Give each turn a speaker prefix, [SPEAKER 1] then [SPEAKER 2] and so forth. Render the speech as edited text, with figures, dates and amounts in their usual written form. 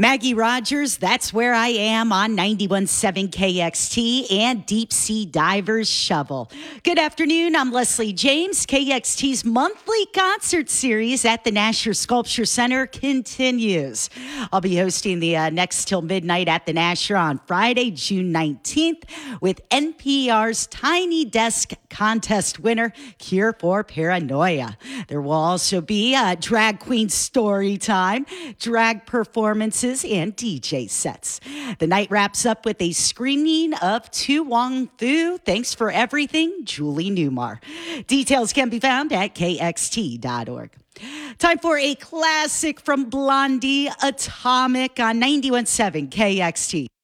[SPEAKER 1] Maggie Rogers, That's Where I Am on 91.7 KXT and Deep Sea Divers Shovel. Good afternoon. I'm Leslie James. KXT's monthly concert series at the Nasher Sculpture Center continues. I'll be hosting the Next Till Midnight at the Nasher on Friday, June 19th with NPR's Tiny Desk Contest winner, Cure for Paranoia. There will also be a drag queen story time, drag performances, and DJ sets. The night wraps up with a screening of To Wong Foo. Thanks for everything, Julie Newmar. Details can be found at kxt.org. Time for a classic from Blondie, Atomic on 91.7 KXT.